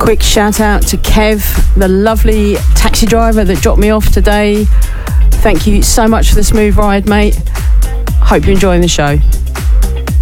Quick shout out to Kev, the lovely taxi driver that dropped me off today. Thank you so much for the smooth ride, mate. Hope you're enjoying the show.